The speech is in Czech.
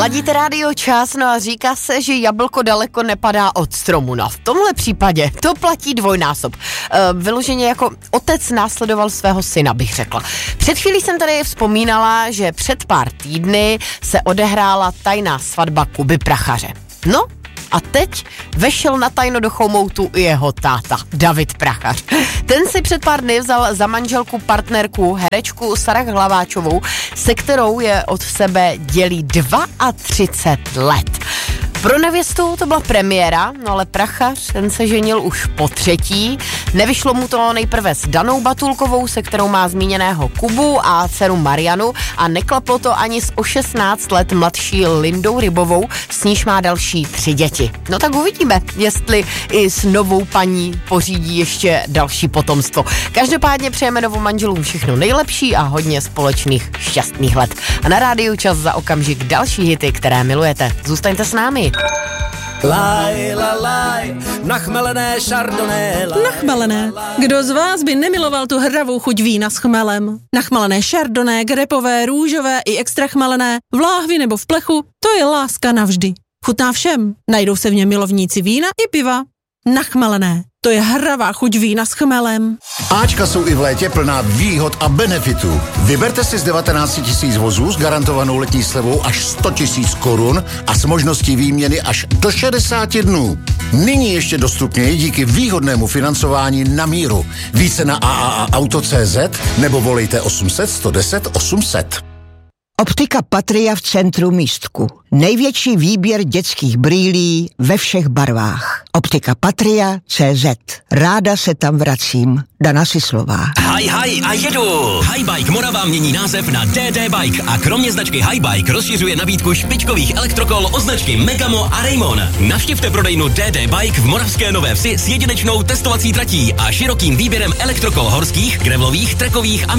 Ladíte rádio Čas, no a říká se, že jablko daleko nepadá od stromu. No v tomhle případě to platí dvojnásob. Vyloženě jako otec následoval svého syna, bych řekla. Před chvílí jsem tady vzpomínala, že před pár týdny se odehrála tajná svatba Kuby Prachaře. No, a teď vešel na tajno do chomoutu i jeho táta, David Prachař. Ten si před pár dny vzal za manželku partnerku, herečku Sarah Hlaváčovou, se kterou je od sebe dělí 32 let. Pro nevěstu to byla premiéra, no ale Prachař, ten se ženil už po třetí. Nevyšlo mu to nejprve s Danou Batulkovou, se kterou má zmíněného Kubu a dceru Marianu, a neklaplo to ani s o 16 let mladší Lindou Rybovou, s níž má další 3 děti. No tak uvidíme, jestli i s novou paní pořídí ještě další potomstvo. Každopádně přejeme novou manželům všechno nejlepší a hodně společných šťastných let. A na rádiu Čas za okamžik další hity, které milujete. Zůstaňte s námi. Laj, la, laj, nachmelené chardonnay. Nachmelené. Kdo z vás by nemiloval tu hravou chuť vína s chmelem? Nachmelené chardonnay, grapové, růžové i extra chmelené, v láhvi nebo v plechu, to je láska navždy. Chutná všem, najdou se v něm milovníci vína i piva. Nachmelené. To je hravá chuť vína s chmelem. Ačka jsou i v létě plná výhod a benefitů. Vyberte si z 19 000 vozů s garantovanou letní slevou až 100 000 korun a s možností výměny až do 60 dnů. Nyní ještě dostupněji díky výhodnému financování na míru. Více na AAAauto.cz nebo volejte 800 110 800. Optika Patria v centru Místku. Největší výběr dětských brýlí ve všech barvách. Optika Patria.cz. Ráda se tam vracím. Dana Sislová. Haj a jedu! Hibike Morava mění název na DD Bike a kromě značky Hibike rozšiřuje nabídku špičkových elektrokol od značky Megamo a Raymon. Navštivte prodejnu DD Bike v Moravské Nové Vsi s jedinečnou testovací tratí a širokým výběrem elektrokol horských, gravelových, trekových a